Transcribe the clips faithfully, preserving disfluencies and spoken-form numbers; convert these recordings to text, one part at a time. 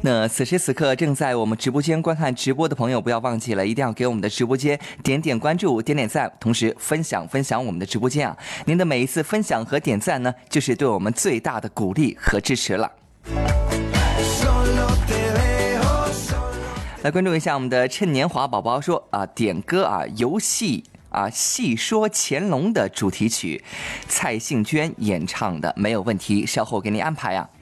那此时此刻正在我们直播间观看直播的朋友，不要忘记了，一定要给我们的直播间点点关注、点点赞，同时分享分享我们的直播间啊！您的每一次分享和点赞呢，就是对我们最大的鼓励和支持了。来关注一下我们的趁年华宝宝说啊，点歌啊，游戏啊，戏说乾隆的主题曲，蔡幸娟演唱的没有问题，稍后给你安排啊。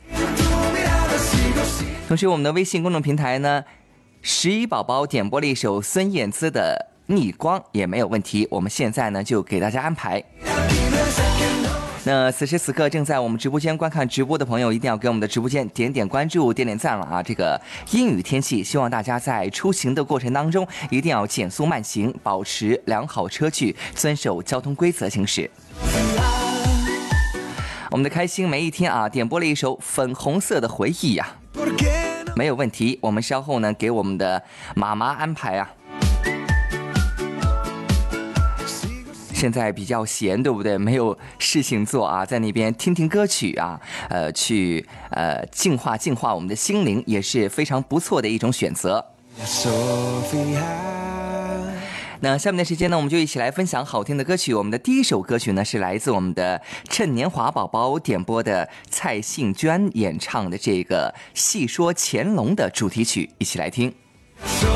同时我们的微信公众平台呢，十一宝宝点播了一首孙燕姿的逆光也没有问题，我们现在呢就给大家安排。那此时此刻正在我们直播间观看直播的朋友，一定要给我们的直播间点点关注、点点赞了啊！这个阴雨天气，希望大家在出行的过程当中一定要减速慢行，保持良好车距，遵守交通规则行驶。我们的开心每一天啊，点播了一首粉红色的回忆呀、啊，没有问题，我们稍后呢给我们的妈妈安排啊。现在比较闲，对不对？没有事情做啊，在那边听听歌曲啊，呃，去呃净化净化我们的心灵，也是非常不错的一种选择。那下面的时间呢，我们就一起来分享好听的歌曲。我们的第一首歌曲呢，是来自我们的趁年华宝宝点播的蔡幸娟演唱的这个《戏说乾隆》的主题曲，一起来听。